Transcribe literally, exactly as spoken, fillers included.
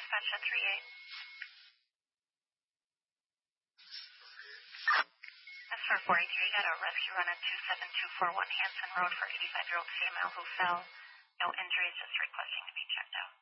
dispatch at three eight. This is for four eight three. Got a rescue run at two seven two four one Hanson Road for eighty-five-year-old female who fell. No injuries, just requesting to be checked out.